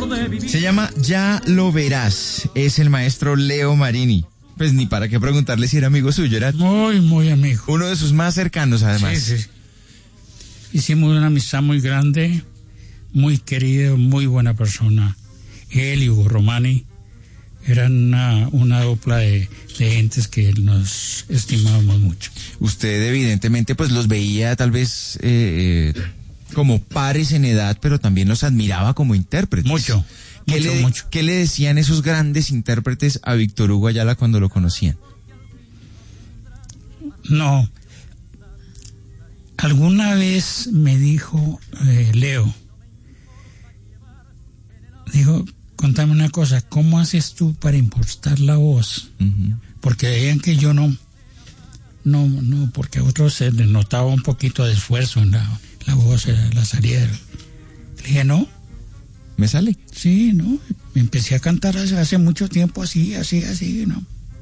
Se llama Ya lo verás. Es el maestro Leo Marini. Pues ni para qué preguntarle si era amigo suyo, era Muy, muy amigo. uno de sus más cercanos, además. Sí, sí. Hicimos una amistad muy grande, muy querido, muy buena persona. Él y Hugo Romani eran una dupla de gentes que nos estimábamos mucho. Usted evidentemente pues los veía tal vez como pares en edad, pero también los admiraba como intérpretes. Mucho. ¿Qué le decían esos grandes intérpretes a Víctor Hugo Ayala cuando lo conocían? No. Alguna vez me dijo Leo, dijo, contame una cosa, ¿cómo haces tú para impostar la voz? Uh-huh. Porque veían que yo no, porque a otros se les notaba un poquito de esfuerzo en la voz, la salida. Le dije, no. ¿Me sale? Sí, no. Empecé a cantar hace mucho tiempo así, ¿no?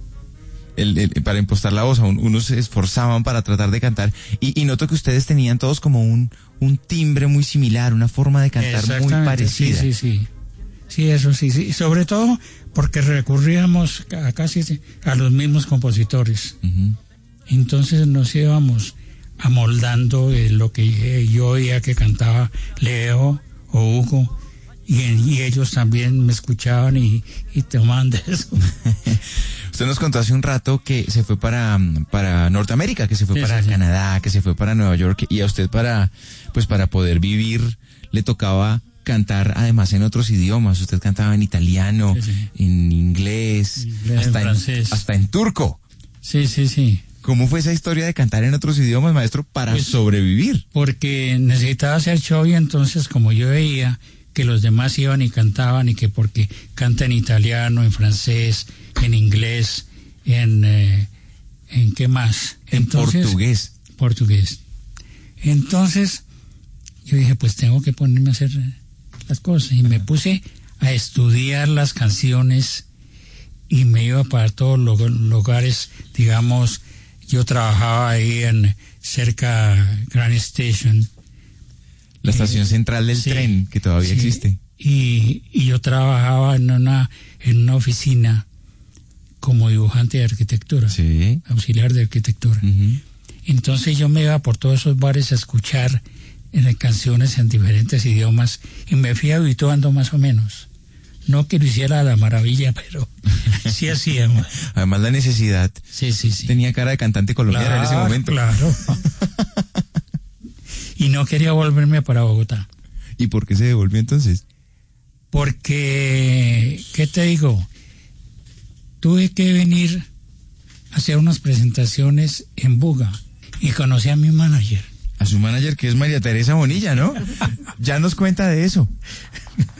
Para impostar la voz, unos se esforzaban para tratar de cantar. Y noto que ustedes tenían todos como un timbre muy similar, una forma de cantar muy parecida. Sí. Sí, eso sí. Sobre todo porque recurríamos casi a los mismos compositores. Uh-huh. Entonces nos íbamos amoldando lo que yo oía que cantaba Leo o Hugo. Y ellos también me escuchaban y tomaban de eso. Usted nos contó hace un rato que se fue para Norteamérica, que se fue para Canadá, que se fue para Nueva York, y a usted para poder vivir le tocaba cantar además en otros idiomas. Usted cantaba en italiano, en inglés, hasta en francés, hasta en turco. Sí. ¿Cómo fue esa historia de cantar en otros idiomas, maestro, para sobrevivir? Porque necesitaba hacer show y entonces como yo veía que los demás iban y cantaban y que porque canta en italiano, en francés, en inglés, en ¿qué más? Entonces, portugués. Entonces yo dije, pues tengo que ponerme a hacer las cosas y me puse a estudiar las canciones y me iba para todos los lugares, digamos, yo trabajaba ahí cerca Grand Station. La estación central del tren, que todavía existe. Y yo trabajaba en una oficina como dibujante de arquitectura, auxiliar de arquitectura. Uh-huh. Entonces yo me iba por todos esos bares a escuchar canciones en diferentes idiomas y me fui habituando más o menos. No que lo hiciera a la maravilla, pero sí hacíamos. Además la necesidad. Sí. Tenía cara de cantante colombiano en ese momento. Claro. Y no quería volverme para Bogotá. ¿Y por qué se devolvió entonces? Porque, ¿qué te digo? Tuve que venir a hacer unas presentaciones en Buga y conocí a mi manager. A su manager, que es María Teresa Bonilla, ¿no? Ya nos cuenta de eso.